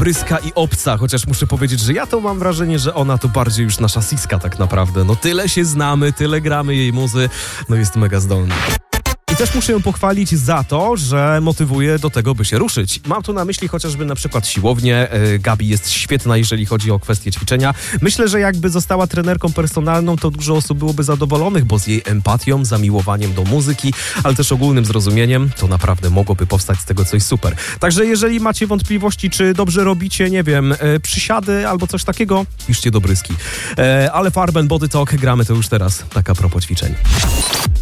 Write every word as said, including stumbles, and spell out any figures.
Dobryska i obca, chociaż muszę powiedzieć, że ja to mam wrażenie, że ona to bardziej już nasza Siska tak naprawdę. No tyle się znamy, tyle gramy jej muzy, no jest mega zdolna. I też muszę ją pochwalić za to, że motywuje do tego, by się ruszyć. Mam tu na myśli chociażby na przykład siłownię. Gabi jest świetna, jeżeli chodzi o kwestie ćwiczenia. Myślę, że jakby została trenerką personalną, to dużo osób byłoby zadowolonych, bo z jej empatią, zamiłowaniem do muzyki, ale też ogólnym zrozumieniem, to naprawdę mogłoby powstać z tego coś super. Także jeżeli macie wątpliwości, czy dobrze robicie, nie wiem, przysiady albo coś takiego, piszcie Dobryski. Ale Farben Body Talk gramy to już teraz. Tak a propos ćwiczeń.